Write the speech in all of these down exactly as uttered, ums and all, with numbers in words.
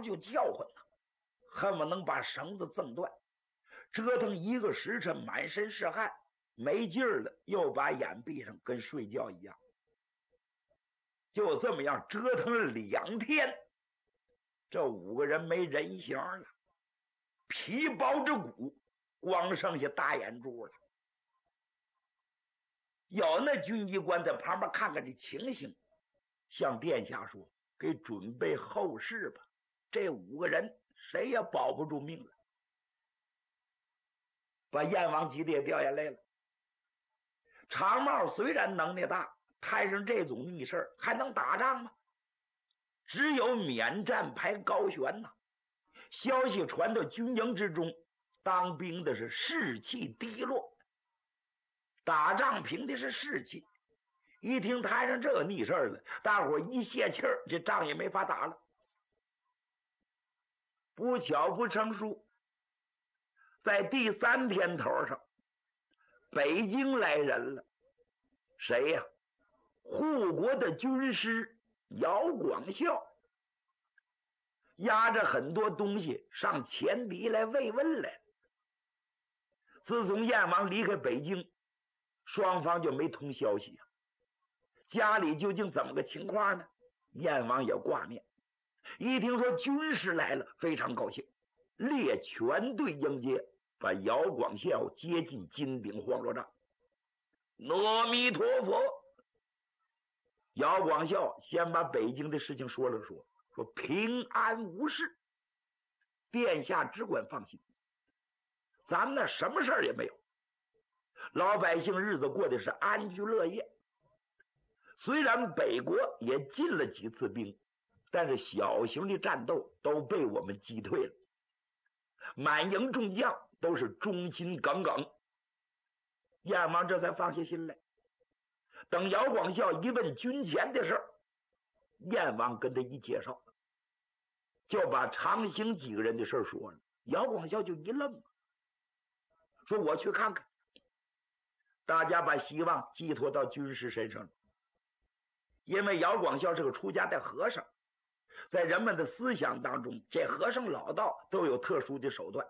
就叫唤呐，恨不能把绳子挣断，折腾一个时辰，满身是汗，没劲儿了，又把眼闭上，跟睡觉一样。就这么样折腾了两天，这五个人没人形了，皮包着骨，光剩下大眼珠了。有那军机官在旁边看看这情形，向殿下说：“给准备后事吧，这五个人谁也保不住命了。”把燕王急得也掉眼泪了。长帽虽然能耐大，摊上这种逆事还能打仗吗？只有免战牌高悬呐。消息传到军营之中，当兵的是士气低落，打仗凭的是士气。一听摊上这个逆事了，大伙一泄气儿，这仗也没法打了。不巧不成书，在第三天头上，北京来人了。谁呀？护国的军师姚广孝，押着很多东西上前敌来慰问来了。自从燕王离开北京，双方就没通消息啊。家里究竟怎么个情况呢？燕王也挂念。一听说军师来了，非常高兴，列全队迎接，把姚广孝接进金顶黄罗帐。阿弥陀佛。姚广孝先把北京的事情说了说，说平安无事，殿下只管放心，咱们那什么事儿也没有，老百姓日子过的是安居乐业。虽然北国也进了几次兵，但是小型的战斗都被我们击退了，满营众将都是忠心耿耿。燕王这才放下心来。等姚广孝一问军前的事儿，燕王跟他一介绍，就把长兴几个人的事说了。姚广孝就一愣，说我去看看。大家把希望寄托到军师身上了，因为姚广孝是个出家的和尚，在人们的思想当中，这和尚老道都有特殊的手段。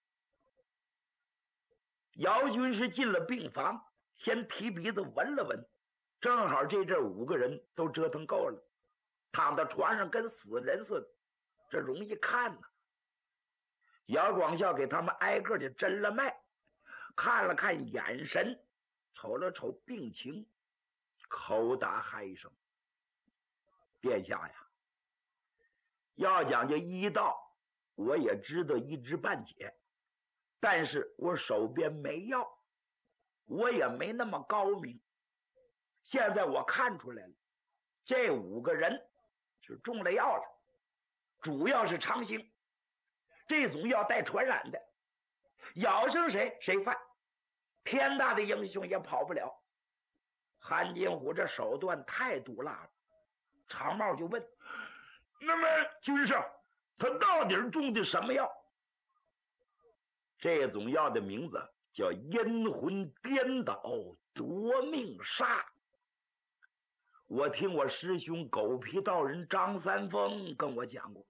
姚军师进了病房，先提鼻子闻了闻，正好这阵五个人都折腾够了，躺到床上跟死人似的，这容易看呢。姚广孝给他们挨个的诊了脉，看了看眼神，瞅了瞅病情，口打嗨声：“殿下呀，要讲究医道，我也知道一知半解，但是我手边没药，我也没那么高明。现在我看出来了，这五个人是中了药了，主要是长兴，这种药带传染的，咬上谁谁犯，天大的英雄也跑不了。韩金虎这手段太毒辣了。”长帽就问：“那么军师，他到底中的什么药？”这种药的名字叫阴魂颠倒夺命杀。我听我师兄狗皮道人张三丰跟我讲过，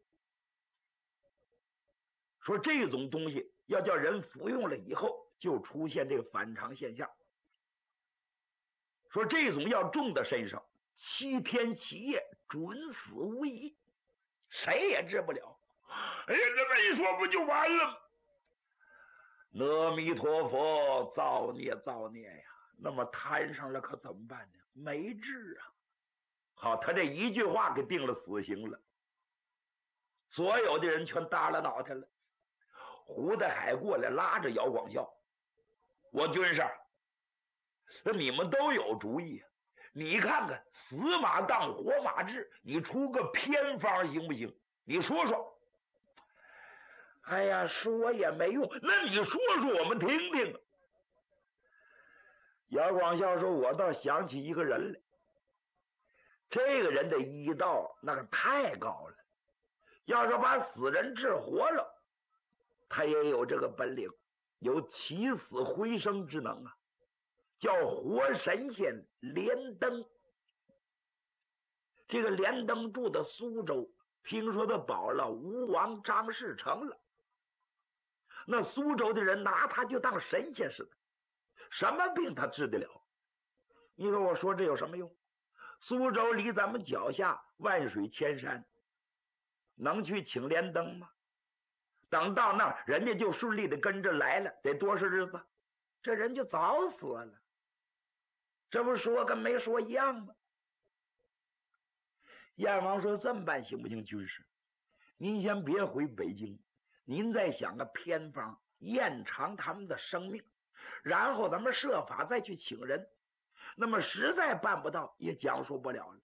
说这种东西要叫人服用了以后，就出现这个反常现象。说这种药中到身上，七天七夜准死无疑，谁也治不了。哎呀，这么一说不就完了吗？阿弥陀佛，造孽造孽呀！那么摊上了可怎么办呢？没治啊！好，他这一句话给定了死刑了，所有的人全耷拉脑袋了。胡德海过来拉着姚广孝：“我军师，你们都有主意，你看看死马当活马治，你出个偏方行不行？你说说。”哎呀，说也没用，那你说说我们听听。姚广孝说：“我倒想起一个人来，这个人的医道那个太高了，要是把死人治活了，他也有这个本领，有起死回生之能啊，叫活神仙连登。这个连登住的苏州， 听说他保了吴王张士诚了，那苏州的人拿他就当神仙似的，什么病他治得了。你说我说这有什么用？苏州离咱们脚下万水千山，能去请莲灯吗？等到那儿人家就顺利的跟着来了，得多少日子？这人就早死了，这不说跟没说一样吗？燕王说这么办行不行？军师，您先别回北京，您再想个偏方延长他们的生命，然后咱们设法再去请人。那么实在办不到，也讲述不了了。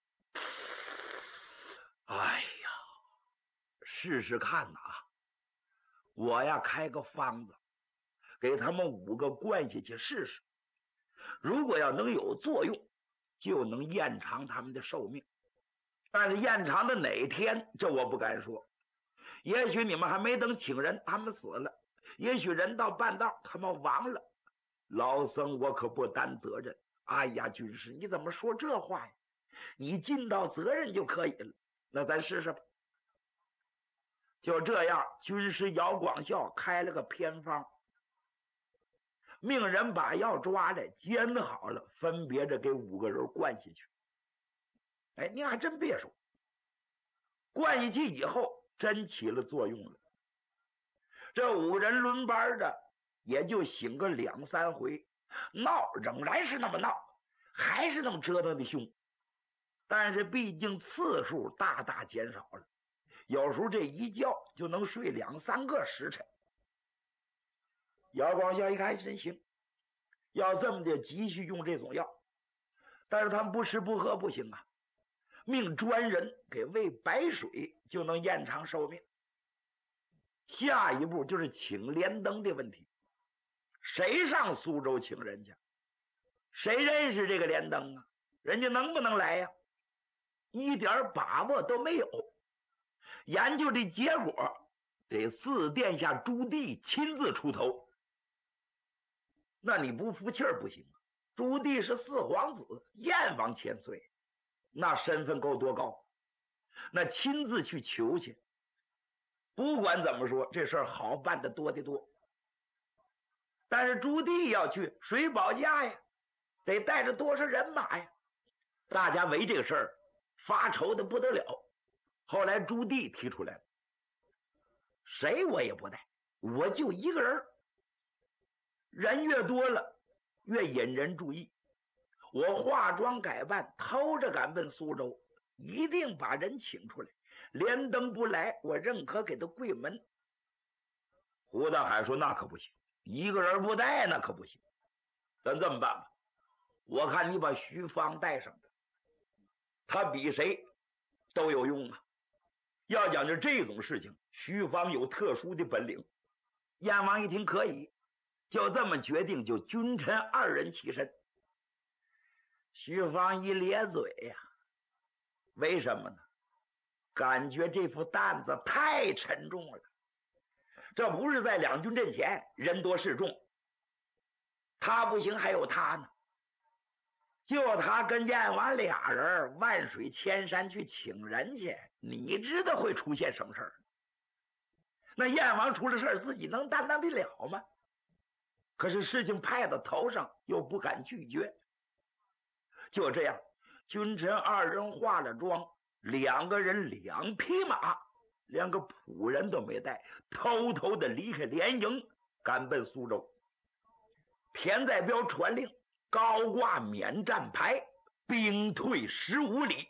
哎呀，试试看呐！我呀开个方子，给他们五个灌下去试试。如果要能有作用，就能延长他们的寿命。但是延长的哪天，这我不敢说。也许你们还没等请人，他们死了；也许人到半道，他们亡了。老僧，我可不担责任。哎呀，军师，你怎么说这话呀？你尽到责任就可以了。那咱试试吧。就这样，军师姚广孝开了个偏方，命人把药抓来煎好了，分别着给五个人灌下去。哎，你还真别说，灌下去以后真起了作用了。这五个人轮班的，也就醒个两三回，闹仍然是那么闹，还是那么折腾的凶，但是毕竟次数大大减少了，有时候这一觉就能睡两三个时辰。姚广孝一看真行，要这么的继续用这种药，但是他们不吃不喝不行啊，命专人给喂白水就能延长寿命。下一步就是请莲灯的问题，谁上苏州请人家？谁认识这个莲灯啊？人家能不能来呀？一点把握都没有。研究的结果得四殿下朱棣亲自出头。那你不服气儿不行。朱棣是四皇子，燕王千岁，那身份够多高？那亲自去求去。不管怎么说，这事儿好办得多得多。但是朱棣要去水保家呀，得带着多少人马呀？大家为这个事儿发愁的不得了。后来朱棣提出来了，谁我也不带，我就一个人。人越多了，越引人注意。我化妆改扮，偷着赶奔苏州，一定把人请出来。连登不来，我认可给他跪门。胡大海说：“那可不行，一个人不带那可不行。咱这么办吧，我看你把徐芳带上的，他比谁都有用啊。要讲究这种事情，徐芳有特殊的本领。”燕王一听可以，就这么决定，就君臣二人起身。徐芳一咧嘴呀、啊，为什么呢？感觉这副担子太沉重了。这不是在两军阵前人多势众，他不行还有他呢。就他跟燕王俩人万水千山去请人去，你知道会出现什么事儿？那燕王出了事儿，自己能担当得了吗？可是事情派到头上，又不敢拒绝。就这样，君臣二人化了妆，两个人两匹马，连个仆人都没带，偷偷的离开连营，赶奔苏州。田在彪传令，高挂免战牌，兵退十五里。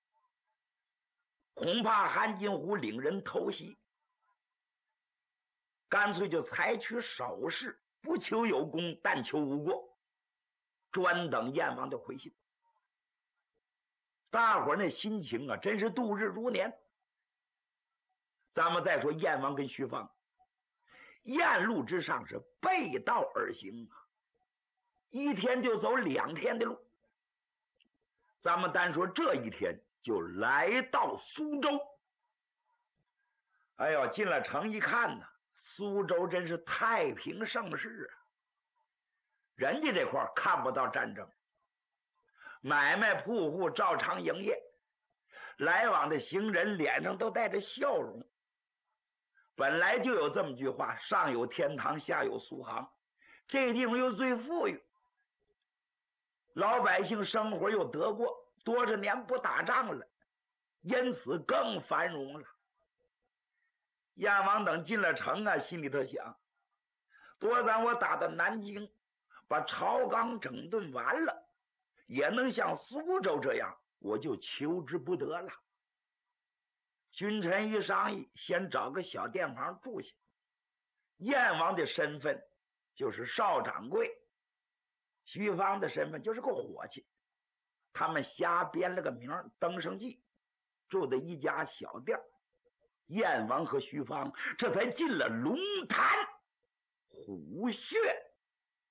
恐怕韩金虎领人偷袭，干脆就采取守势，不求有功，但求无过，专等燕王的回信。大伙儿那心情啊，真是度日如年。咱们再说燕王跟徐芳，燕路之上是背道而行啊，一天就走两天的路。咱们单说这一天就来到苏州。哎呦，进了城一看呢，苏州真是太平盛世啊！人家这块看不到战争，买卖铺户照常营业， 来往的行人脸上都带着笑容。本来就有这么句话，上有天堂，下有苏杭，这地方又最富裕，老百姓生活又得过，多少年不打仗了，因此更繁荣了。燕王等进了城啊，心里头想，多咱我打到南京，把朝纲整顿完了，也能像苏州这样，我就求之不得了。君臣一商议，先找个小店房住下。燕王的身份就是少掌柜，徐芳的身份就是个伙计，他们瞎编了个名登生记，住的一家小店。燕王和徐芳这才进了龙潭虎穴。